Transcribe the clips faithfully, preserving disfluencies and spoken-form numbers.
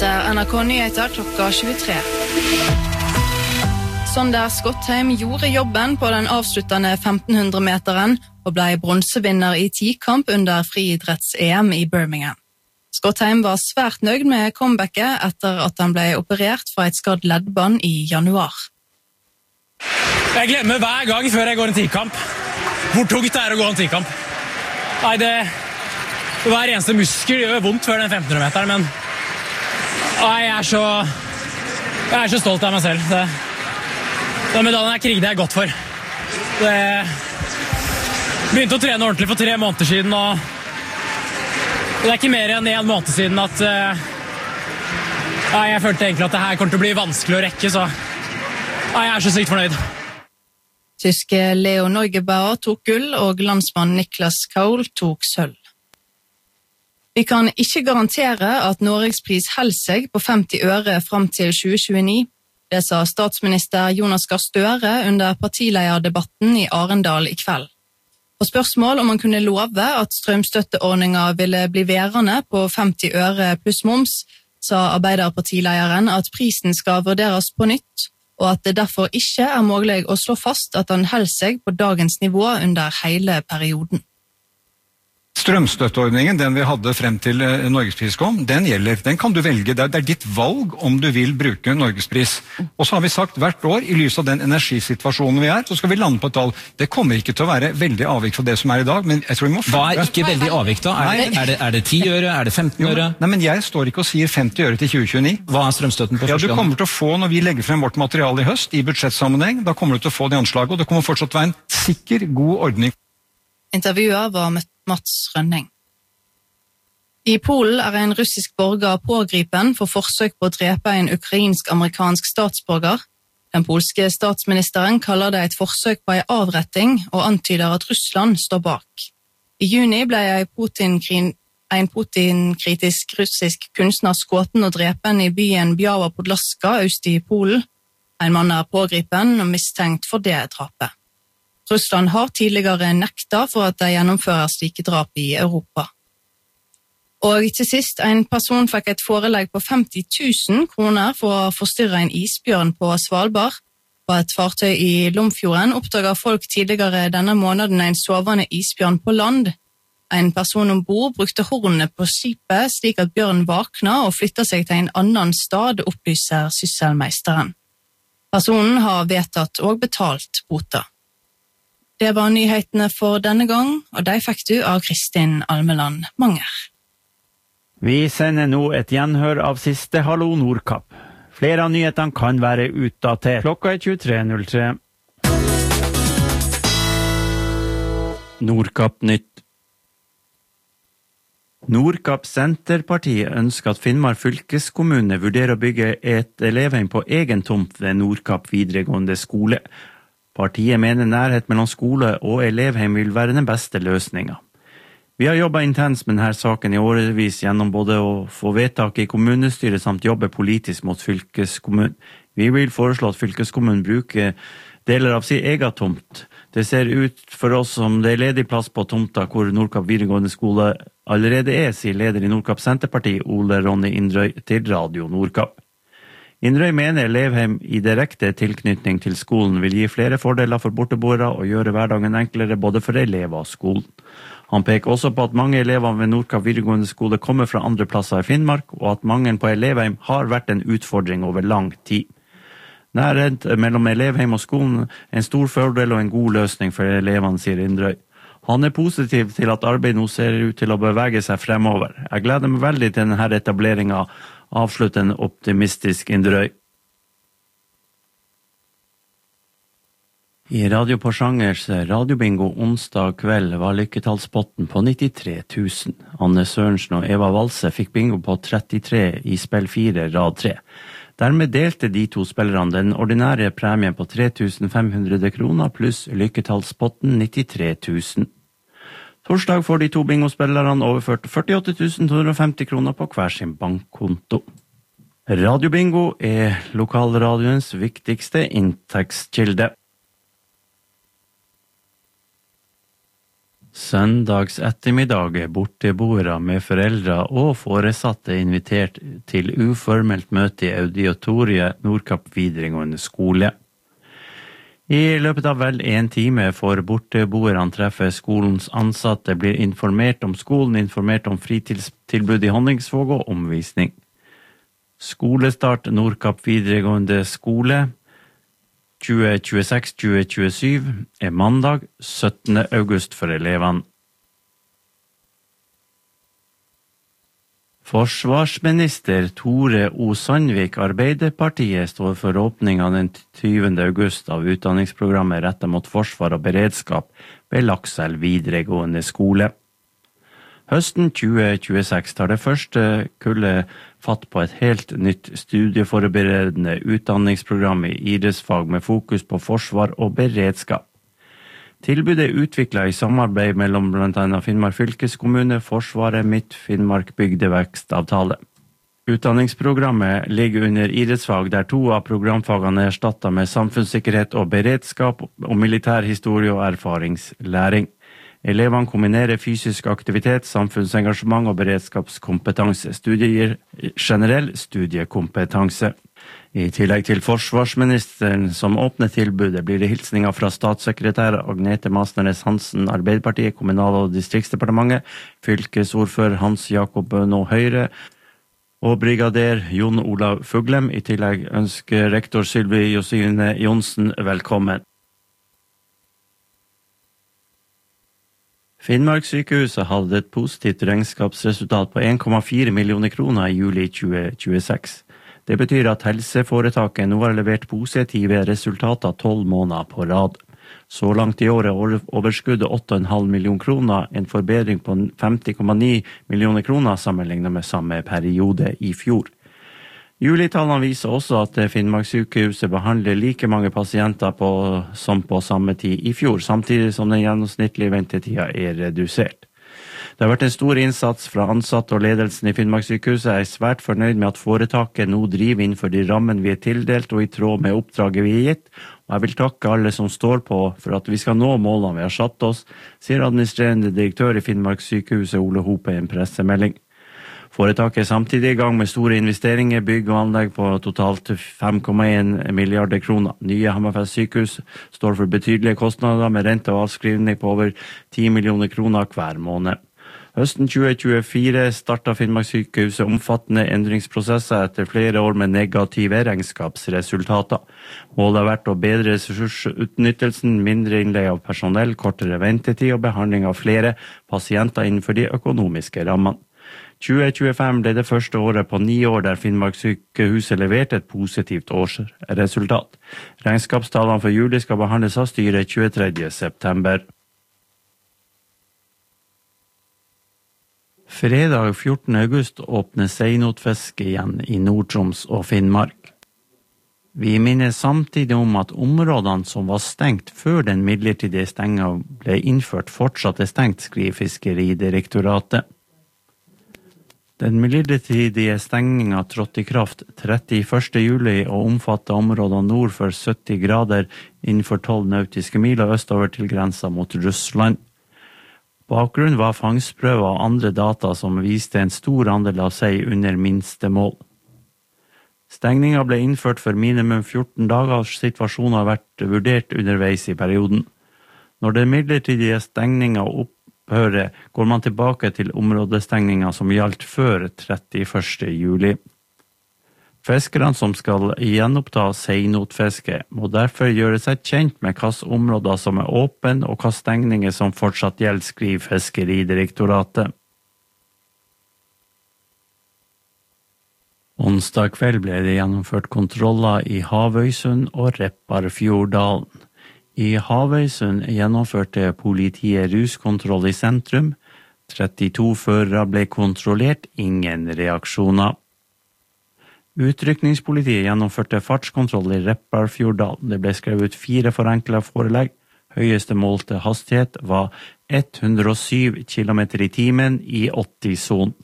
Dette er N R K Nyheter klokka tjuetre. Sander Skottheim gjorde jobben på den avsluttende femtenhundre-meteren og ble bronsevinner i tikamp under friidretts-E M i Birmingham. Skottheim var svært nøyd med comebacket etter at han ble operert fra et skadd leddbånd i januar. Jeg glemmer hver gang før jeg går en tikamp hvor tungt det er å gå en tikamp. Nei, det... Hver eneste muskel gjør vondt før den femtenhundre-meteren, men nei, jeg er så jeg er så stolt av meg selv. Det, den medaljen jeg krigde jeg godt for. Det begynte å trene ordentlig for tre måneder siden, og det er ikke mer enn en måned siden at nei, jeg følte egentlig at det her kommer til å bli vanskelig å rekke, så nei, jeg er så sykt fornøyd. Tyske Leo Neugebauer tok gull, og landsmann Niklas Kaul tok sølv. Vi kan ikke garantere at Norgespris holder seg på femti øre frem til tjue tjueni. Det sa statsminister Jonas Gahr Støre under partileierdebatten i Arendal i kveld. På spørsmål om han kunne love at strømstøtteordningen ville bli værende på femti øre pluss moms, sa arbeiderpartileieren at prisen skal vurderes på nytt, og at det derfor ikke er mulig å slå fast at han holder seg på dagens nivå under hele perioden. Strømstøtteordningen, den vi hadde frem til Norgespris kom, den gjelder. Den kan du velge. Det er ditt valg om du vil bruke Norgespris. Og så har vi sagt hvert år, i lys av den energisituasjonen vi er, så skal vi lande på et tall. Det kommer ikke til å være veldig avvik fra det som er i dag, men jeg tror vi må... Hva er ikke veldig avvik da? Er det, er det, er det ti øre? Er det femten øre? Jo, nei, men jeg står ikke og sier femti øre til tjue tjueni. Hva er strømstøtten på ja, første gang? Du kommer til å få, når vi legger frem vårt materiale i høst, i budsjettsammenheng, da kommer du til å få de anslaget, og det kommer fortsatt til å være en sikker, god ordning. Intervjuet var Mats Rønning. I Polen er en russisk borger pågripen for forsøk på å drepe en ukrainsk-amerikansk statsborger. Den polske statsministeren kaller det et forsøk på en avretting og antyder at Russland står bak. I juni ble en Putin-kritisk russisk kunstner skutt og drepen i byen Biała Podlaska øst i Polen. En mann er pågripen og mistenkt for det drapet. Russland har tidligere nekta for at de gjennomfører slike drap i Europa. Og til sist, en person fikk et forelegg på femti tusen kroner for å forstyrre en isbjørn på Svalbard. På et fartøy i Lomfjorden oppdaget folk tidligere denne måneden en sovende isbjørn på land. En person ombord brukte hornet på skipet slik at bjørnen vakna og flyttet seg til en annen stad, opplyser sysselmeisteren. Personen har vedtatt og betalt bota. Det var nyhetene for denne gang, og de fikk du av Kristin Almeland Manger. Vi sender nå et gjenhør av siste Hallo Nordkapp. Flere av nyhetene kan være utdatert. Klokka er tjuetre null tre. Nordkapp nytt. Nordkapp Senterpartiet ønsker at Finnmark fylkeskommune vurderer å bygge et elevheim på egen tomt ved Nordkapp videregående skole. Partiet mener nærhet mellom skole og elevheim vil være den beste løsningen. Vi har jobbet intenst med denne saken i årevis gjennom både å få vedtak i kommunestyret samt jobbe politisk mot fylkeskommunen. Vi vil foreslå at fylkeskommunen bruker deler av sin egen tomt. Det ser ut for oss som det er ledig plass på tomta hvor Nordkapp videregående skole allerede er, sier leder i Nordkapp Senterparti, Ole Ronny Indrøy, til Radio Nordkapp. Indrøy mener elevheim i direkte tilknytning til skolen vil gi flere fordeler for borteboere og gjøre hverdagen enklere både for elever og skolen. Han peker også på at mange elever ved Nordkapp videregående skole kommer fra andre plasser i Finnmark, og at mangelen på elevheim har vært en utfordring over lang tid. Nærhet mellom elevheim og skolen er en stor fordel og en god løsning for elevene, sier Indrøy. Han er positiv til at arbeidet nå ser ut til å bevege seg fremover. Jeg gleder meg veldig til denne etableringen, avslutter en optimistisk Indrøy. I Radio Porsangers radiobingo onsdag kveld var lykketallspotten på nittitre tusen. Anne Sørensen og Eva Valse fikk bingo på trettitre i spill fire, rad tre. Dermed delte de to spillerne den ordinære premien på tre tusen fem hundre kroner pluss lykketallspotten nittitre tusen. Torsdag får de to bingospillerne overført førtiåtte tusen to hundre og femti kroner på hver sin bankkonto. Radiobingo er lokalradioens viktigste inntektskilde. Søndags ettermiddag er borteboere med foreldre og foresatte invitert til uformelt møte i auditoriet Nordkapp videregående skole. I løpet av vel en time får borteboerne treffe skolens ansatte, blir informert om skolen, informert om fritidstilbud i Honningsvåg og omvisning. Skolestart Nordkapp videregående skole tjue tjueseks til tjue tjuesju er mandag syttende august for elevene. Forsvarsminister Tore O. Sandvik, Arbeiderpartiet, står for åpninga den tyvende august av utdanningsprogrammet rettet mot forsvar og beredskap ved Lakselv videregående skole. Høsten tjue tjueseks tar det første kullet fatt på et helt nytt studieforberedende utdanningsprogram i idrettsfag med fokus på forsvar og beredskap. Tilbudet er utviklet i samarbeid mellom blant annet Finnmark fylkeskommune, Forsvaret, Midt Finnmark bygdevekstavtale. Utdanningsprogrammet ligger under idrettsfag, der to av programfagene er erstattet med samfunnssikkerhet og beredskap og militærhistorie og erfaringslæring. Elevene kombinerer fysisk aktivitet, samfunnsengasjement og beredskapskompetanse. Studiet gir generell studiekompetanse. I tillegg til forsvarsministeren som åpner tilbudet, blir det hilsninger fra statssekretær Agnete Masneres Hansen, Arbeiderpartiet, Kommunal- og distriktsdepartementet, fylkesordfører Hans Jakob Bøno Høyre og brigader Jon Olav Fuglem. I tillegg ønsker rektor Sylvi Josine Jonsen velkommen. Finnmarkssykehuset hadde et positivt regnskapsresultat på en komma fire millioner kroner i juli tjue tjueseks. Det betyr at helseforetaket nå har levert positive resultater tolv måneder på rad. Så langt i året er overskuddet åtte komma fem millioner kroner, en forbedring på femti komma ni millioner kroner sammenlignet med samme periode i fjor. Julitallene viser også at Finnmarkssykehuset behandler like mange pasienter på, som på samme tid i fjor, samtidig som den gjennomsnittlige ventetida er redusert. Det har vært en stor innsats fra ansatte og ledelsen i Finnmarkssykehuset. Jeg er svært fornøyd med at foretaket nå driver innenfor de rammen vi er tildelt og i tråd med oppdraget vi er gitt. Og jeg vil takke alle som står på for at vi skal nå målene vi har satt oss, sier administrerende direktør i Finnmarkssykehuset Ole Hope i en pressemelding. Foretaket er samtidig i gang med store investeringer, bygg og anlegg på totalt fem komma en milliarder kroner. Nye Hammerfest sykehus står for betydelige kostnader med rente og avskrivning på over ti millioner kroner hver måned. Høsten tjue tjuefire startet Finnmarkssykehuset omfattende endringsprosesser etter flere år med negative regnskapsresultater. Målet har vært å bedre ressursutnyttelsen, mindre innleie av personell, kortere ventetid og behandling av flere pasienter innenfor de økonomiske rammene. tjue tjuefem ble det første året på ni år der Finnmarkssykehuset leverte et positivt årsresultat. Regnskapstallene for juli skal behandles av styret tjuetredje september. Fredag fjortende august åpner seinotfiske igjen i Nord-Troms og Finnmark. Vi minner samtidig om at områdene som var stengt før den midlertidige stenga ble innført fortsatt er stengt, skriver Fiskeridirektoratet. Den midlertidige stengninga trådte i kraft trettiførste juli og omfatter områdene nord for sytti grader innenfor tolv nautiske mil og østover til grensa mot Russland. Bakgrunnen var fangstprøver og andre data som viste en stor andel av sei under minstemål. Stengninga ble innført for minimum fjorten dager, og situasjonen har vært vurdert underveis i perioden. Når den midlertidige stengninga opphører, går man tilbake til områdestengninga som gjaldt før trettiførste juli. Fiskerne som skal gjenoppta seinotfiske må derfor gjøre seg kjent med hvilke områder som er åpne og hvilke stengninger som fortsatt gjelder, skriver Fiskeridirektoratet. Onsdag kveld ble det gjennomført kontroller i Havøysund og Repparfjorddalen. I Havøysund gjennomførte politiet ruskontroll i sentrum. trettito førere ble kontrollert, ingen reaksjoner. Utrykningspolitiet gjennomførte fartskontroll i Repparfjorddalen. Det ble skrevet ut fire forenklet forelegg. Høyeste målte hastighet var hundre og syv kilometer i timen i åtti-sonen.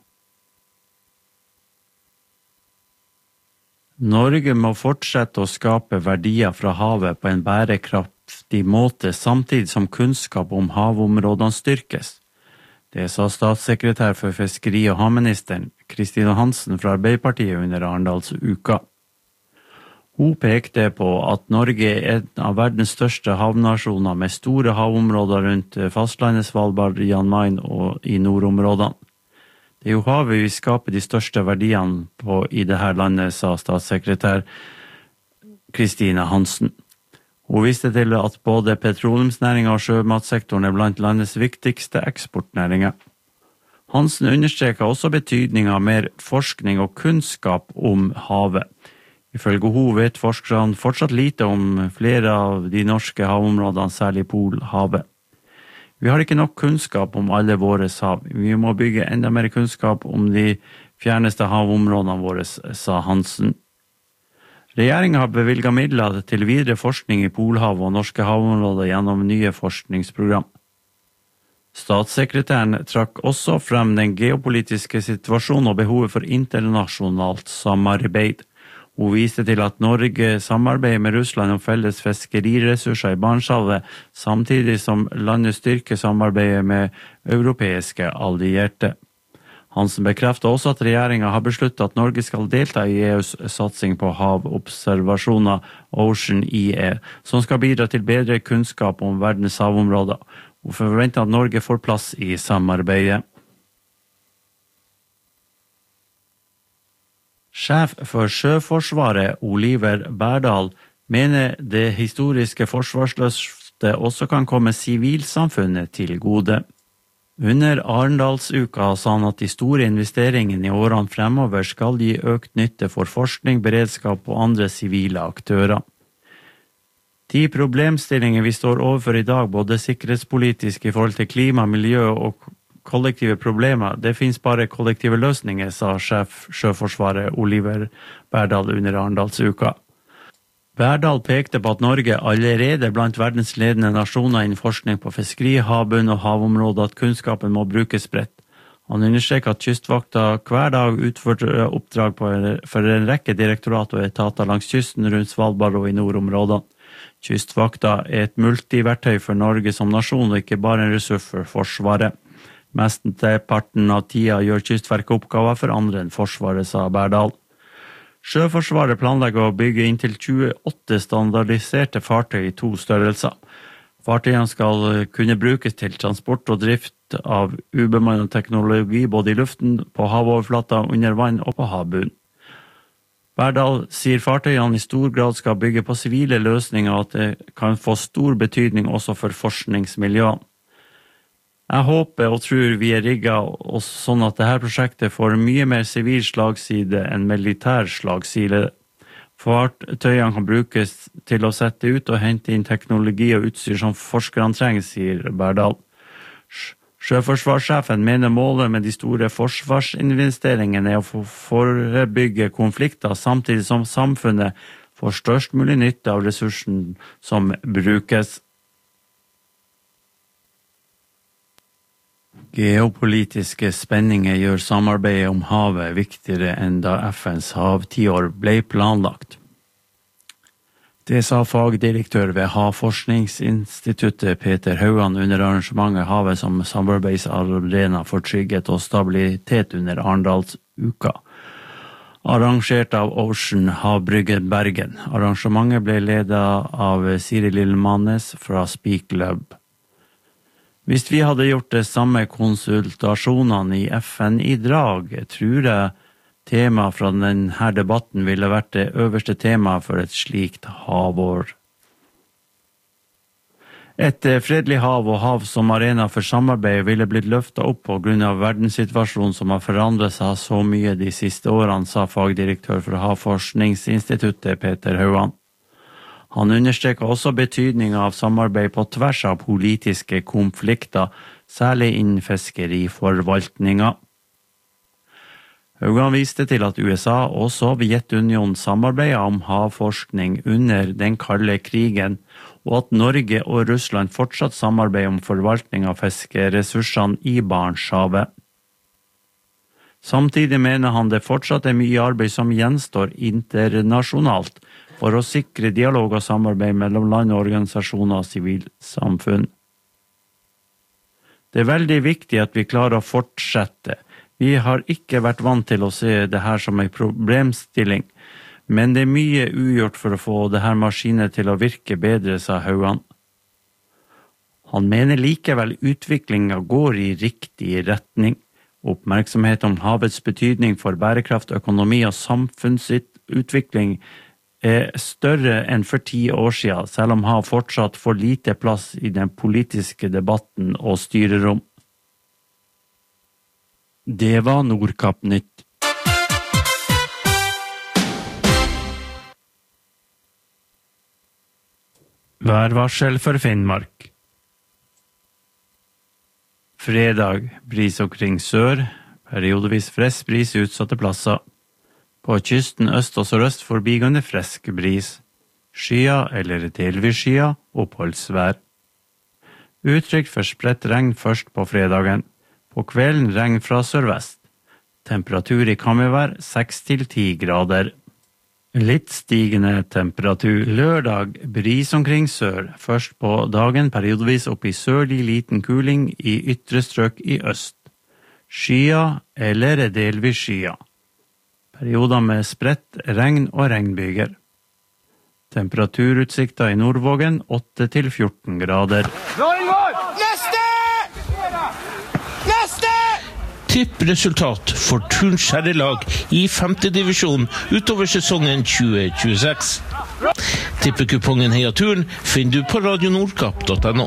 Norge må fortsette å skape verdier fra havet på en bærekraftig bærekraftig måte samtidig som kunnskap om havområdene styrkes. Det sa statssekretær for fiskeri- og havministeren, Kristina Hansen fra Arbeiderpartiet under Arendalsuka. Hun pekte på at Norge er en av verdens største havnasjoner med store havområder rundt fastlandet Svalbard, Jan Mayen og i nordområdene. Det er jo havet vi skaper de største verdiene på i dette landet, sa statssekretær Kristina Hansen. Hun viste til at både petroleumsnæringen og sjømatsektoren er blant landets viktigste eksportnæringer. Hansen understreker også betydningen av mer forskning og kunnskap om havet. Ifølge hun vet forskerne fortsatt lite om flere av de norske havområdene, særlig Polhavet. Vi har ikke nok kunnskap om alle våre hav. Vi må bygge enda mer kunnskap om de fjerneste havområdene våre, sa Hansen. Regjeringen har bevilget midler til videre forskning i Polhavet og norske havområder gjennom nye forskningsprogram. Statssekretæren trakk også frem den geopolitiske situasjonen og behovet for internasjonalt samarbeid. Hun viste til at Norge samarbeider med Russland om felles fiskeriressurser i Barentshavet, samtidig som landet styrker samarbeidet med europeiske allierte. Hansen bekreftet også at regjeringen har besluttet at Norge skal delta i E U's satsing på havobservasjoner Ocean E A, som skal bidra til bedre kunnskap om verdens havområder, og forventer at Norge får plass i samarbeidet. Sjef for Sjøforsvaret, Oliver Berdal, mener det historiske forsvarsløftet også kan komme sivilsamfunnet til gode. Under Arendalsuka sa han at de store investeringene i årene fremover skal gi økt nytte for forskning, beredskap og andre sivile aktører. De problemstillinger vi står overfor i dag, både sikkerhetspolitisk i forhold til klima, miljø og kollektive problemer, det finnes bare kollektive løsninger, sa sjef Sjøforsvaret Oliver Berdal under Arendalsuka. Berdal pekte på at Norge allerede blant verdens ledende nasjoner innen forskning på fiskeri, havbunn og havområder, at kunnskapen må brukes bredt. Han understreker at Kystvakta hver dag utfører oppdrag på for en rekke direktorat og etater langs kysten rundt Svalbard og i nordområdene. Kystvakta er et multiverktøy for Norge som nasjon og ikke bare en ressurs for Forsvaret. Mesteparten av tida gjør Kystverket oppgaver for andre enn Forsvaret, sa Berdal. Sjøforsvaret planlegger å bygge inntil tjueåtte standardiserte fartøy i to størrelser. Fartøyene skal kunne brukes til transport og drift av ubemannet teknologi både i luften, på havoverflata, under vann og på havbunnen. Berdal sier fartøyene i stor grad skal bygge på sivile løsninger og at det kan få stor betydning også for forskningsmiljøene. Jeg håper og tror vi er rigget oss sånn at dette prosjektet får mye mer sivil slagside enn militær slagside. Fartøyene kan brukes til å sette ut og hente inn teknologi og utstyr som forskerne trenger, sier Berdal. Sjøforsvarssjefen mener målet med de store forsvarsinvesteringene er å forebygge konflikter, samtidig som samfunnet får størst mulig nytte av ressursen som brukes. Geopolitiske spenninger gjør samarbeidet om havet viktigere enn da F N's havtiår ble planlagt. Det sa fagdirektør ved Havforskningsinstituttet Peter Haugan under arrangementet Havet som samarbeidsarena for trygghet og stabilitet under Arendalsuka, arrangert av Ocean Havbryggen Bergen. Arrangementet ble ledet av Siri Lillmannes fra Speak Lab. Hvis vi hadde gjort det samme konsultasjonene i F N i dag, tror jeg tema fra denne debatten ville vært det øverste tema for et slikt havår. Et fredelig hav og hav som arena for samarbeid ville blitt løftet opp på grunn av verdenssituasjonen som har forandret seg så mye de siste årene, sa fagdirektør for Havforskningsinstituttet Peter Haugan. Han understreker også betydningen av samarbeid på tvers av politiske konflikter, særlig innen fiskeriforvaltninga. Haugan viste til at U S A og Sovjetunionen samarbeidet om havforskning under den kalde krigen, og at Norge og Russland fortsatt samarbeider om forvaltning av fiskeressursene i Barentshavet. Samtidig mener han det fortsatt er mye arbeid som gjenstår internasjonalt for å sikre dialog og samarbeid mellom land og organisasjoner og sivilsamfunn. Det er veldig viktig at vi klarer å fortsette. Vi har ikke vært vant til å se det her som en problemstilling, men det er mye ugjort for å få det her maskinet til å virke bedre, sa Hauan. Han mener likevel utviklingen går i riktig retning. Oppmerksomhet om havets betydning for bærekraft, økonomi og samfunnsutvikling er større enn for ti år siden, selv om hav fortsatt får lite plass i den politiske debatten og styrerom. Det var Nordkapp Nytt. Værvarsel for Finnmark. Fredag, bris omkring sør, periodevis frisk bris utsatte plasser. På kysten øst og sørøst forbigående frisk bris. Skya eller delvis skya, oppholdsvær. Utrygt for spredt regn først på fredagen. På kvelden regn fra sørvest. Temperatur i kammervær seks til ti grader. Litt stigende temperatur. Lørdag, bris omkring sør. Først på dagen periodevis opp i sørlig liten kuling i ytre strøk i øst. Skya eller delvis skya. Perioder med spredt regn og regnbyger. Temperaturutsikta i Nordvågen åtte til fjorten grader. Neste! Neste! Tippresultat for Turns herrelag i femte divisjon utover sesongen tjue tjueseks. Tippekupongen Heia Turn finner du på radio nordkapp punktum no.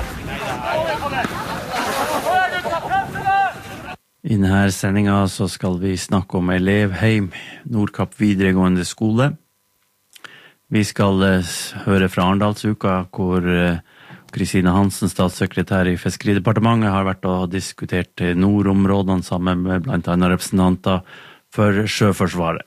I denne sendingen så skal vi snakke om elevheim, Nordkapp videregående skole. Vi skal uh, høre fra Arendalsuka, hvor uh, Kristine Hansen, statssekretær i Fiskeridepartementet, har vært og diskutert nordområdene sammen med blant annet representanter for Sjøforsvaret.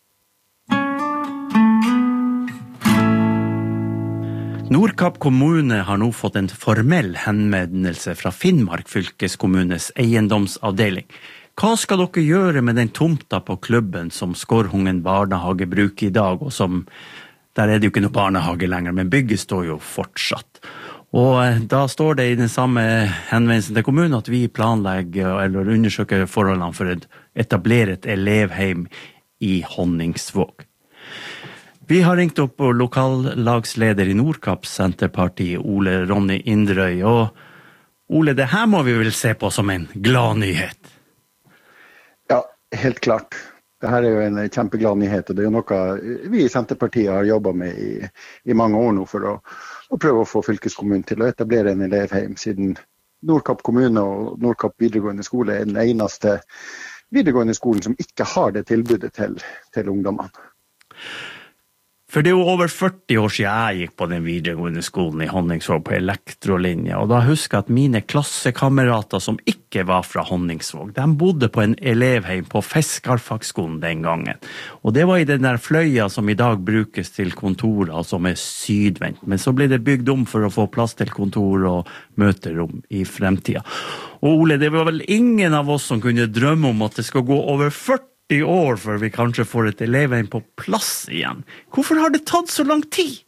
Nordkapp kommune har nå fått en formell henvendelse fra Finnmark fylkeskommunes eiendomsavdeling. Hva skal dere gjøre med den tomta på klubben som Skorhungen barnehage bruker i dag, og som, der er det jo ikke noe barnehage lenger, men bygget står jo fortsatt. Og da står det i den samme henvendelsen til kommunen at vi planlegger eller undersøker forholdene for å etablere et elevheim i Honningsvåg. Vi har ringt opp lokallagsleder i Nordkapp Senterpartiet, Ole Ronny Inderøy, og Ole, det her må vi vel se på som en glad nyhet? Ja, helt klart. Det her er jo en kjempeglad nyhet, og det er jo noe vi i Senterpartiet har jobbet med i, i mange år nå for å og prøve å få fylkeskommunen til å etablere en elevheim, siden Nordkapp kommune og Nordkapp videregående skole er den eneste videregående skolen som ikke har det tilbudet til, til ungdommene. For det er jo over førti år siden jeg gikk på den videregående skolen i Honningsvåg på elektrolinja, og da husker jeg at mine klassekamerater som ikke var fra Honningsvåg, de bodde på en elevheim på Fiskarfagsskolen den gangen. Og det var i den der fløya som i dag brukes til kontorer, som er sydvendt. Men så ble det bygd om for å få plass til kontor og møterom i fremtiden. Og Ole, det var vel ingen av oss som kunne drømme om at det skal gå over førti år før vi kanskje får et elevheim på plass igjen. Hvorfor har det tatt så lang tid?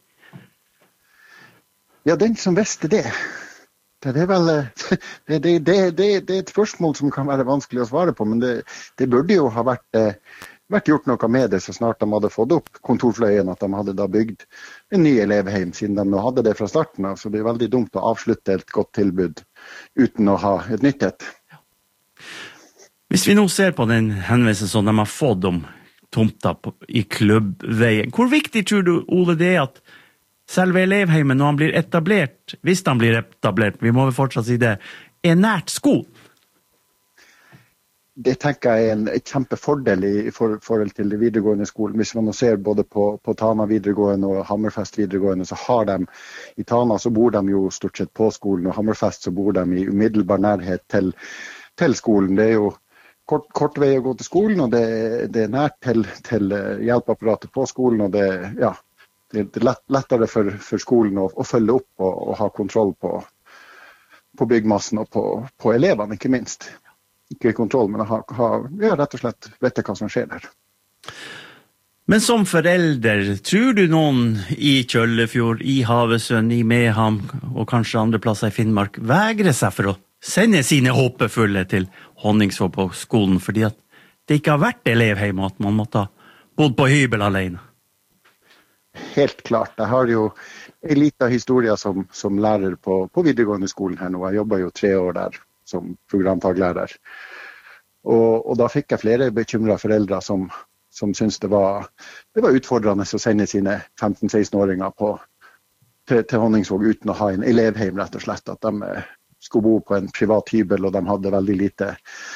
Ja, den som visste det. Det er vel det, det, det, det, det er et spørsmål som kan være vanskelig å svare på, men det, det burde jo ha vært, vært gjort noe med det så snart de hadde fått opp kontorfløyen, at de hadde da bygd en ny elevheim, siden de hadde det fra starten av. Så det er veldig dumt å avslutte et godt tilbud uten å ha et nytt et. Hvis vi nå ser på den henvendelsen som de har fått om tomta på, i klubbveien, hvor viktig tror du, Ole, det er at selve elevheimen, når han blir etablert, hvis han blir etablert, vi må vel fortsatt si det, er nært skolen? Det tenker jeg er en kjempefordel i for, forhold til det videregående skolen. Hvis man ser både på, på Tana videregående og Hammerfest videregående, så har de, i Tana så bor de jo stort sett på skolen, og Hammerfest så bor de i umiddelbar nærhet til, til skolen. Det er jo Kort, kort vei å gå til skolen, og det, det er nært til, til hjelpeapparatet på skolen, og det, ja, det er lett, lettere for, for skolen å, å følge opp og, og ha kontroll på, på byggmassen og på, på elevene, ikke minst. Ikke kontroll, men ha, ha, ja, rett og slett vite hva som skjer der. Men som forelder, tror du noen i Kjøllefjord, i Havøysund, i Mehamn og kanskje andre plasser i Finnmark vegrer seg for å sende sine håpefulle til Honningsvåg på skolen, fordi at det ikke har vært elevheim, og at man måtte ha bodd på hybel alene? Helt klart. Jeg har jo en liten historie som, som lærer på, på videregående skolen her nå. Jeg jobber jo tre år der som programfaglærer. Og, og da fikk jeg flere bekymrede foreldre som, som syntes det var, det var utfordrende å sende sine femten-seksten-åringer på, til, til Honningsvåg uten å ha en elevheim, rett og slett. At de skulle bo på en privat hybel, og de hadde veldig lite,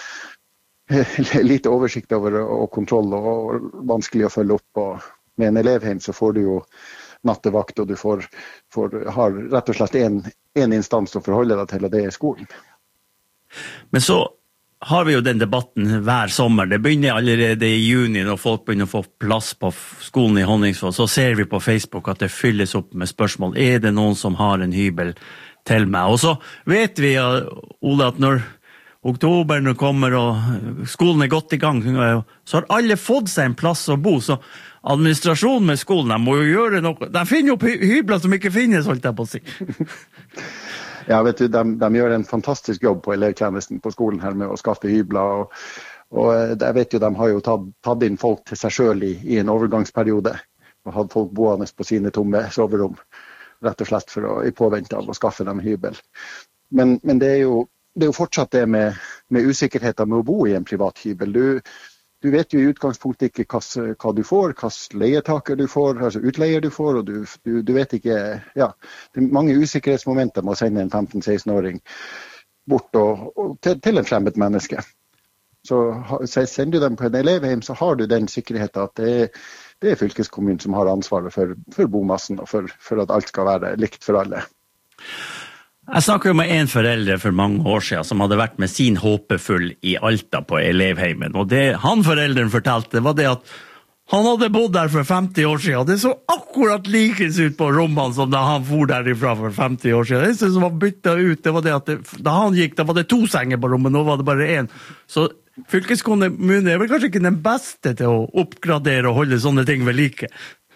lite oversikt over og kontroll, og vanskelig å følge opp. Og med en elevheim så får du jo nattevakt, og du får, får, har rett og slett en, en instans å forholde deg til, og det er skolen. Men så har vi jo den debatten hver sommer. Det begynner allerede i juni når folk begynner å få plass på skolen i Honningsvåg. Så ser vi på Facebook at det fylles opp med spørsmål. Er det noen som har en hybel til meg? Og så vet vi, Ole, at når oktoberen kommer og skolen er godt i gang, så har alle fått seg en plass å bo. Så administrasjonen med skolen, de må jo gjøre noe. De finner jo hybler som ikke finnes, holdt jeg på å si. Ja, vet du, de, de gjør en fantastisk jobb på elevtjenesten på skolen her med å skaffe hybler, og, og jeg vet jo, de har jo tatt, tatt inn folk til seg selv i, i en overgangsperiode, og hatt folk boende på sine tomme soverom, rett og slett for å, i påvente av å skaffe dem hybel. Men, men det, er jo, det er jo fortsatt det med, med usikkerheten med å bo i en privat hybel. Du, du vet jo i utgangspunktet ikke hva, hva du får, hva leietaker du får, altså utleier du får, og du, du, du vet ikke, ja, det er mange usikkerhetsmomenter med å sende en femten-seksten-åring bort og, og til, til en fremmed menneske. Så, så sender du dem på en elevheim, så har du den sikkerheten at det er, det er fylkeskommunen som har ansvaret for, for bomassen, og for, for at alt skal være likt for alle. Jeg snakket jo med en foreldre for mange år siden som hadde vært med sin håpefull i Alta på elevheimen, og det han foreldren fortalte var det at han hadde bodd der for femti år siden, og det så akkurat likens ut på rommene som da han for derifra for femti år siden. Det som var byttet ut, det var det at det, da han gikk, da var det to senger på rommet, nå var det bare en. Så fylkeskommunen er vel kanskje ikke den beste til å oppgradere og holde sånne ting ved like.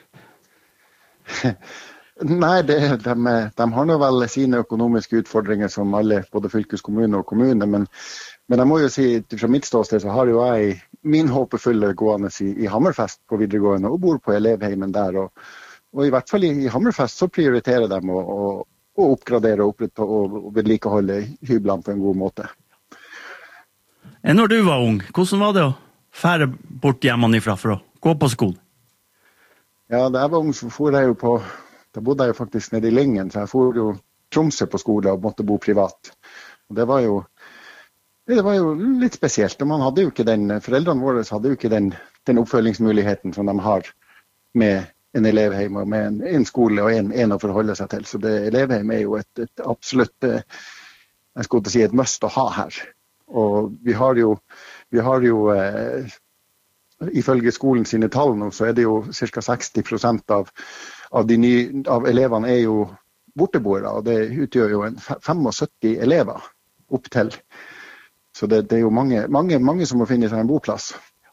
Nei, det, de, de har nå vel sine økonomiske utfordringer som alle, både fylkeskommune og kommune, men, men jeg må jo si, fra mitt ståsted så har jo jeg min håpefulle gående i, i Hammerfest på videregående, og bor på elevheimen der, og, og i hvert fall i, i Hammerfest så prioriterer de å, å, å oppgradere og, og, og vedlikeholde hyblene på en god måte. Når du var ung, hvordan var det å fære bort hjemmefra for å gå på skolen? Ja, da jeg var ung så for jeg jo på Da bodde jeg jo faktisk nede i Lyngen, så jeg for jo Tromsø på skole og måtte bo privat. Og det var jo, det var jo litt spesielt. Og man hadde jo ikke den, foreldrene våre hadde jo ikke den, den oppfølgingsmuligheten som de har med en elevheim og med en, en skole og en, en å forholde seg til. Så det, elevheim er jo et, et absolutt, jeg skulle si, et must å ha her. Og vi har jo, vi har jo eh, ifølge skolen sine tall nå, så er det jo ca. seksti prosent av Av, de nye, av elevene er jo borteboere, og det utgjør jo en syttifem elever opp til. Så det, det er jo mange, mange, mange som må finne seg en boplass.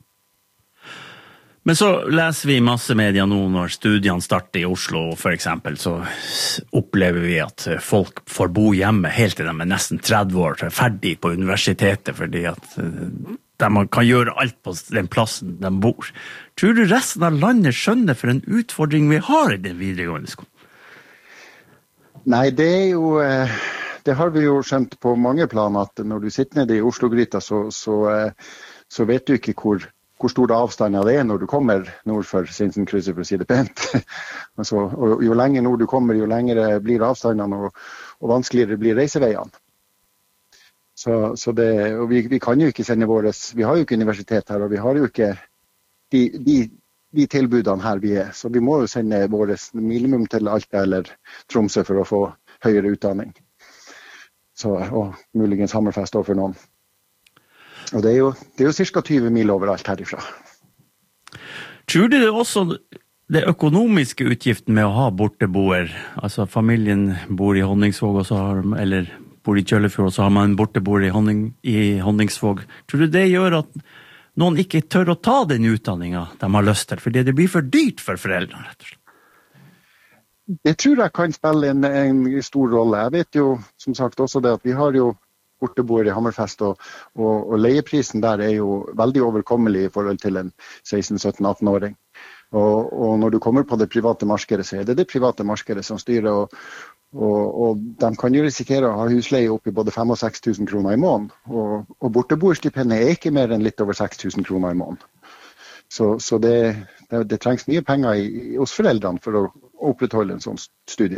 Men så leser vi i massemedia nå når studiene starter i Oslo, for eksempel, så opplever vi at folk får bo hjemme helt til de er nesten tretti år, ferdig på universitetet, fordi at der man kan gjøre alt på den plassen de bor. Tror du resten av landet skjønner for en utfordring vi har i den videregående skolen? Nei, det er jo, det har vi jo skjønt på mange plan, at når du sitter nede i Oslo-gryta, så, så, så vet du ikke hvor, hvor store avstander det er når du kommer nord for Sinsenkrysset, for å si det pent. altså, og jo lenger nord du kommer, jo lengre blir avstandene, og, og vanskeligere blir reiseveiene. Så, så det, og vi, vi kan jo ikke sende våres, vi har jo ikke universitet her, og vi har jo ikke de, de, de tilbudene her vi er. Så vi må jo sende våres minimum til Alta eller Tromsø for å få høyere utdanning. Så, og muligens Hammerfest også for noen. Og det er jo, det er jo cirka tyve mil overalt herifra. Tror du det også det økonomiske utgiften med å ha borteboer, altså familien bor i Honningsvåg, og så har, eller bor i Kjøllefjord, og så har man en borteboer i, Honning, i Honningsvåg. Tror du det gjør at noen ikke tør å ta den utdanningen de har lyst til, fordi det blir for dyrt for foreldrene, rett og slett? Det tror jeg kan spille en, en stor rolle. Jeg vet jo, som sagt, også det at vi har jo borteboere i Hammerfest, og, og, og leieprisen der er jo veldig overkommelig i forhold til en seksten sytten atten-åring. Og, og når du kommer på det private markedet, så er det det private markedet som styrer, og, og, og de kan jo risikere å ha husleie opp i både fem og seks tusen kroner i måneden. Og, og borteboerstipendet er ikke mer enn litt over seks tusen kroner i måneden. Så, så det, det, det trengs mye penger i, hos foreldrene for å opprettholde en sånn studie.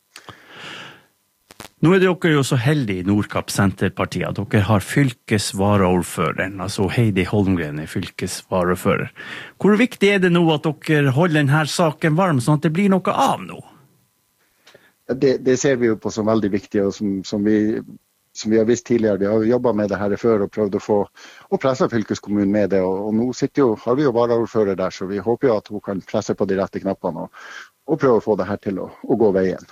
Nå er dere jo så heldige i Nordkapp Senterpartiet at dere har fylkesvaraordføreren, altså Heidi Holmgren er fylkesvaraordfører. Hvor viktig er det nå at dere holder denne saken varm, sånn at det blir noe av nå? Det, det ser vi jo på som veldig viktig, og som, som, vi, som vi har visst tidligere. Vi har jobbet med det her før og prøvd å få og presse fylkeskommunen med det, og, og nå sitter jo, har vi jo varaordfører der, så vi håper jo at hun kan presse på de rette knappene og, og prøve å få det her til å, å gå veien.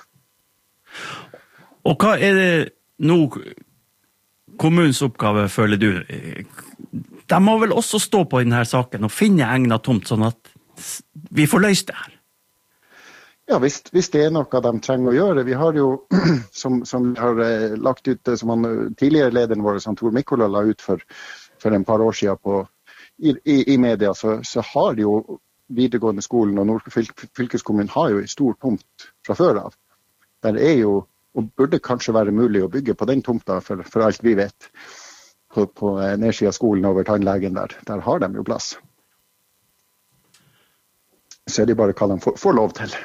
Og hva er det nå kommunens oppgave, føler du? De må vel også stå på i denne saken og finne egnet tomt, sånn at vi får løst det her? Ja, hvis, hvis det er noe de trenger å gjøre. Vi har jo, som, som vi har lagt ut, som han, tidligere lederen vår, som Tor Mikkola la ut for, for en par år siden på, i, i, i media, så, så har jo videregående skolen og Nordkapp fylkeskommunen har jo en stor tomt fra før av. Der er jo og burde kanskje være mulig å bygge på den tomta for, for alt vi vet. På, på nedsiden av skolen over tannlegen der. Der har de jo plass. Så er det bare hva de får, får lov til.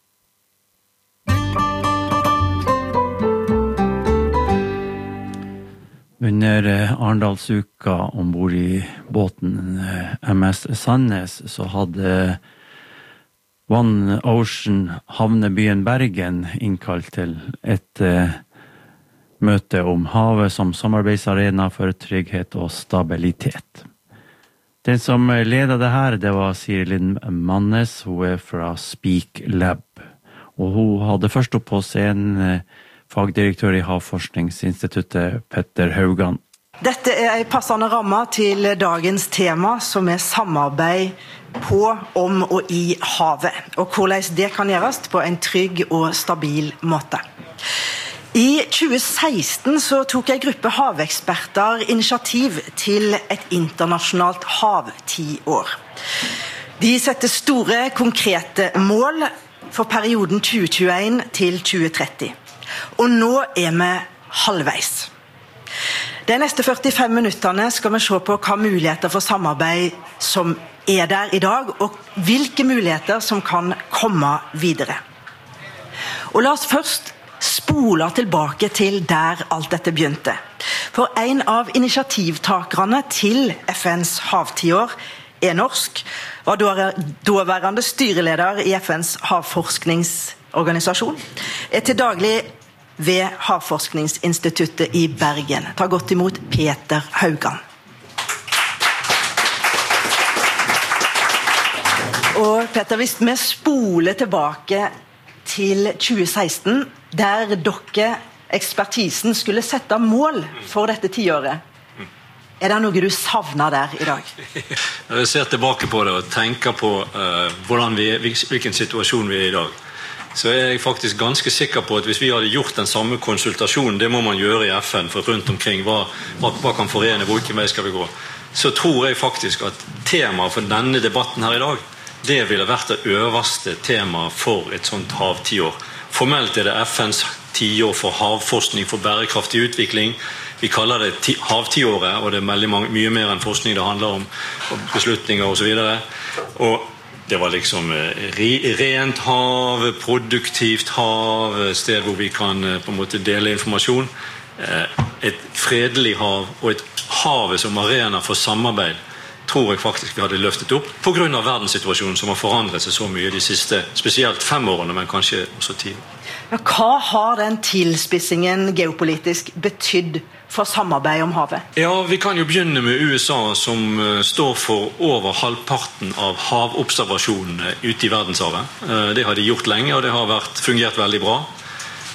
Under Arendalsuka ombord i båten M S Sandnes så hadde One Ocean havnebyen Bergen innkalt til et uh, møte om havet som samarbeidsarena for trygghet og stabilitet. Den som ledet det her, det var Sirilyn Mannes, hun er fra Speak Lab. Og hun hadde først opp på scenen uh, fagdirektør i Havforskningsinstituttet, Petter Haugan. Dette er en passende ramme til dagens tema, som er samarbeid på, om og i havet, og hvordan det kan gjøres på en trygg og stabil måte. I tjue seksten så tok en gruppe haveksperter initiativ til et internasjonalt havtiår. De setter store, konkrete mål for perioden tjue tjueen til tjue tretti. Og nå er vi halvveis. De neste førtifem minuttene skal vi se på hva muligheter for samarbeid som er der i dag, og hvilke muligheter som kan komme videre. Og la oss først spole tilbake til der alt dette begynte. For en av initiativtakerne til F N's havtiår er norsk, var daværende styreleder i F N's havforskningsorganisasjon, er til daglig ved Havforskningsinstituttet i Bergen. Ta godt imot Petter Haugan. Og Petter, hvis vi spoler tilbake til tjue seksten, der dere, ekspertisen, skulle sette mål for dette tiåret, er det noe du savner der i dag? Når jeg ser tilbake på det og tenker på uh, hvordan vi, hvilken situasjon vi er i dag, så er jeg faktisk ganske sikker på at hvis vi hadde gjort den samme konsultasjonen, det må man gjøre i F N for rundt omkring, hva, hva, hva kan forene, hvilken vei skal vi gå, så tror jeg faktisk at temaet for denne debatten her i dag, det ville vært det øverste temaet for et sånt havtiår. Formelt er det F N's tiår for havforskning for bærekraftig utvikling. Vi kaller det ti- havtiåret, og det er veldig mange, mye mer enn forskning det handler om, og beslutninger og så videre. Og det var liksom re, rent hav, produktivt hav, sted hvor vi kan på en måte dele informasjon. Et fredelig hav og et hav som arena for samarbeid tror jeg faktisk vi hadde løftet opp på grunn av verdenssituasjonen som har forandret seg så mye de siste, spesielt fem årene, men kanskje også ti. Ja, hva har den tilspissingen geopolitisk betydd for samarbeid om havet? Ja, vi kan jo begynne med U S A, som uh, står for over halvparten av havobservasjonene ute i verdenshavet. Uh, det har de gjort lenge, og det har vært, fungert veldig bra.